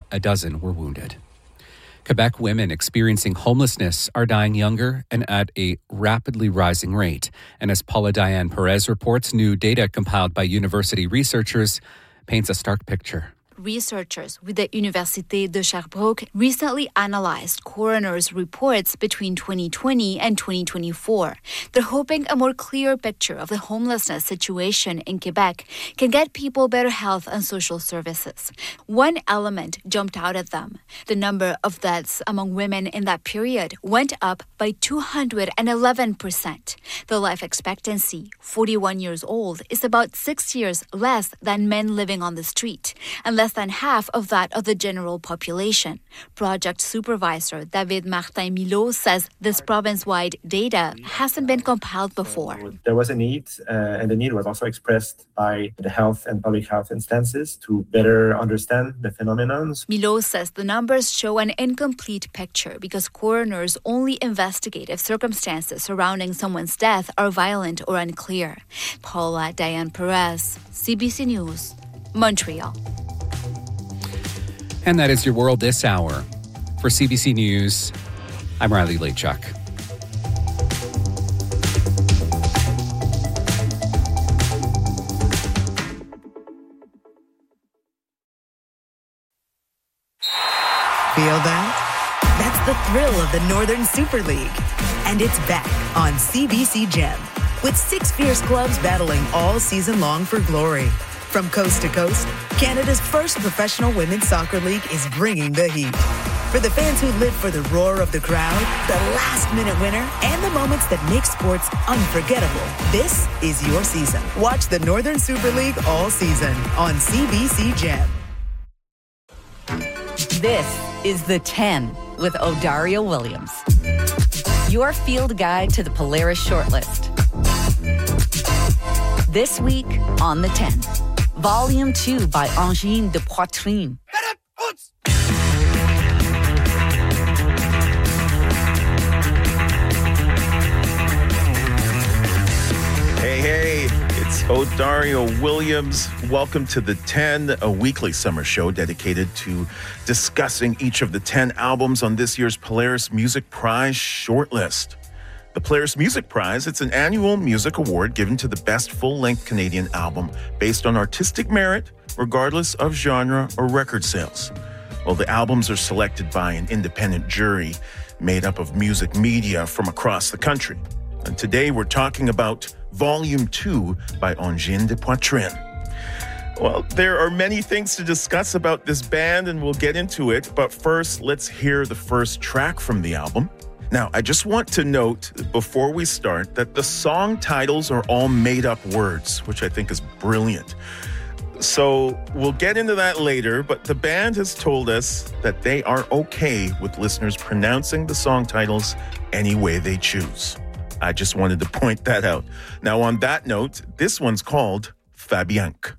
a dozen were wounded. Quebec women experiencing homelessness are dying younger and at a rapidly rising rate. And as Paula Diane Perez reports, new data compiled by university researchers paints a stark picture. Researchers with the Université de Sherbrooke recently analyzed coroner's reports between 2020 and 2024. They're hoping a more clear picture of the homelessness situation in Quebec can get people better health and social services. One element jumped out at them. The number of deaths among women in that period went up by 211%. The life expectancy, 41 years old, is about 6 years less than men living on the street, and less than half of that of the general population. Project supervisor David Martin Milot says this province-wide data hasn't been compiled before. There was a need, and the need was also expressed by the health and public health instances to better understand the phenomenon. Milot says the numbers show an incomplete picture because coroners only investigate if circumstances surrounding someone's death are violent or unclear. Paula Diane Perez, CBC News, Montreal. And that is your world this hour. For CBC News, I'm Riley Lachuk. Feel that? That's the thrill of the Northern Super League. And it's back on CBC Gem, with 6 fierce clubs battling all season long for glory. From coast to coast, Canada's first professional women's soccer league is bringing the heat. For the fans who live for the roar of the crowd, the last-minute winner, and the moments that make sports unforgettable, this is your season. Watch the Northern Super League all season on CBC Gem. This is The 10 with Odario Williams, your field guide to the Polaris shortlist. This week on The 10, Volume 2 by Angine de Poitrine. Hey, it's Odario Williams. Welcome to The 10, a weekly summer show dedicated to discussing each of the 10 albums on this year's Polaris Music Prize shortlist. The Polaris Music Prize, it's an annual music award given to the best full-length Canadian album based on artistic merit, regardless of genre or record sales. Well, the albums are selected by an independent jury made up of music media from across the country. And today we're talking about Volume 2 by Angine de Poitrine. Well, there are many things to discuss about this band, and we'll get into it. But first, let's hear the first track from the album. Now, I just want to note before we start that the song titles are all made-up words, which I think is brilliant. So we'll get into that later, but the band has told us that they are okay with listeners pronouncing the song titles any way they choose. I just wanted to point that out. Now, on that note, this one's called Fabianque.